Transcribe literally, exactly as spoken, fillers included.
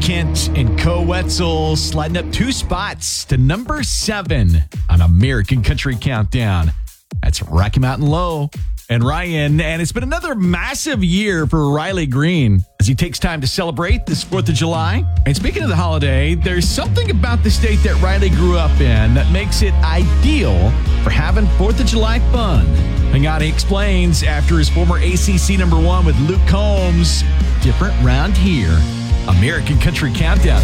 Kent and Co Wetzel sliding up two spots to number seven on American Country Countdown. That's Rocky Mountain Low and Ryan. And it's been another massive year for Riley Green as he takes time to celebrate this fourth of July. And speaking of the holiday, there's something about the state that Riley grew up in that makes it ideal for having fourth of July fun. Hang on, he explains after his former A C C number one with Luke Combs. Different round here. American Country Countdown.